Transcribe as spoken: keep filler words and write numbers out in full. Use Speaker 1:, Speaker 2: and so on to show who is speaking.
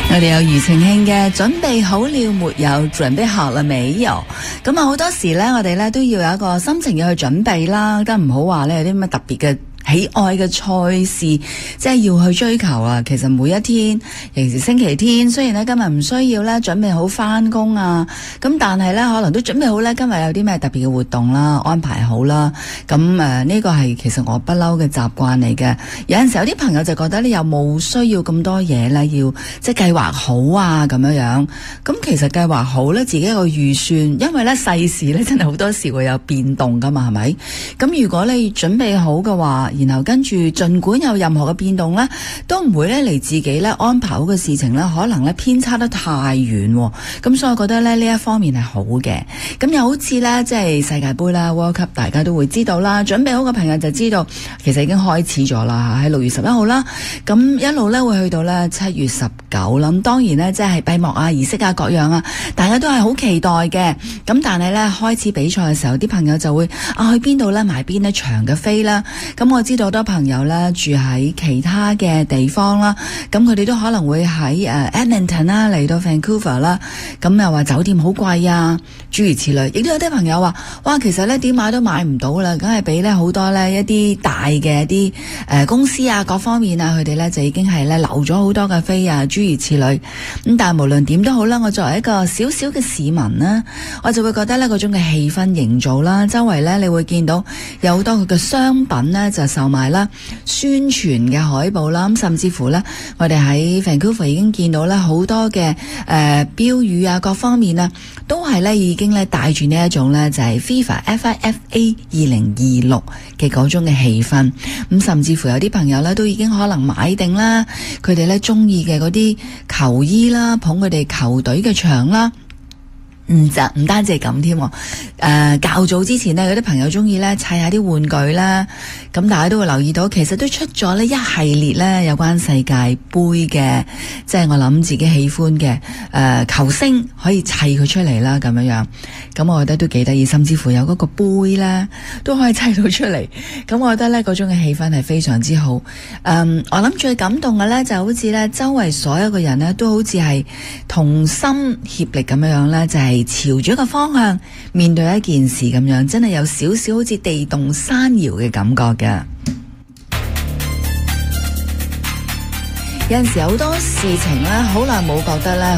Speaker 1: 我哋有庾澄慶嘅準備好了沒有？準備好了沒有？咁啊，好多時咧，我哋咧都要有一個心情要去準備啦，都唔好話咧有啲乜特別嘅喜愛嘅賽事，即係要去追求啊！其實每一天，尤其是星期天，雖然咧今日唔需要咧準備好返工啊，咁但係咧可能都準備好咧今日有啲咩特別嘅活動啦，安排好啦。咁誒呢個係其實我不嬲嘅習慣嚟嘅。有陣時有啲朋友就覺得你有冇需要咁多嘢咧，要即係計劃好啊咁樣樣。咁其實計劃好咧，自己一個預算，因為咧世事咧真係好多時會有變動噶嘛，係咪？咁如果你準備好嘅話，然後跟住，儘管有任何嘅變動呢，都唔會咧嚟自己咧安排好嘅事情呢，可能咧偏差得太遠。咁所以我覺得咧呢一方面係好嘅。咁又好似呢，即係世界盃啦、World Cup，大家都會知道啦。準備好嘅朋友就知道，其實已經開始咗啦，喺六月十一號啦。咁一路咧會去到咧七月十九啦。咁當然呢，即係閉幕啊、儀式啊各樣啊，大家都係好期待嘅。咁但係呢，開始比賽嘅時候，啲朋友就會啊去邊度呢？買邊呢場嘅飛啦。咁我知道好多朋友咧住喺其他嘅地方啦，咁佢哋都可能會喺誒 Edmonton 啦嚟到 Vancouver 啦，咁又話酒店好貴啊，諸如此類。亦都有啲朋友話，哇，其實咧點買都買唔到啦，梗係俾咧好多咧一啲大嘅一啲誒公司啊，各方面啊，佢哋咧就已經係咧留咗好多嘅飛啊，諸如此類。咁但係無論點都好啦，我作為一個小小嘅市民啦，我就會覺得咧嗰種嘅氣氛營造啦，周圍咧你會見到有好多佢嘅商品咧就售賣啦，宣傳嘅海報啦，咁甚至乎呢，我哋喺 Vancouver 已經見到呢好多嘅誒、呃、標語啊，各方面啊，都係呢已經呢帶住呢一種呢就係 FIFA F I F A 二零二六嘅嗰種嘅氣氛。咁甚至乎有啲朋友呢都已經可能買定啦，佢哋呢中意嘅嗰啲球衣啦，捧佢哋球隊嘅場啦。唔就唔單止係咁添，誒、呃、較早之前呢，有啲朋友中意咧砌下啲玩具啦，咁大家都會留意到，其實都出咗呢一系列咧有關世界盃嘅，即係我諗自己喜歡嘅誒、呃、球星可以砌佢出嚟啦，咁樣樣，咁我覺得都幾得意，甚至乎有嗰個杯咧都可以砌到出嚟，咁我覺得咧嗰種嘅氣氛係非常之好。誒、嗯，我諗最感動嘅咧就好似咧周圍所有嘅人咧都好似係同心協力咁樣樣咧，就係、是。朝住一個方向面對一件事咁樣，真係有少少好似地動山搖嘅感覺嘅。有陣時好多事情咧，好耐冇覺得咧。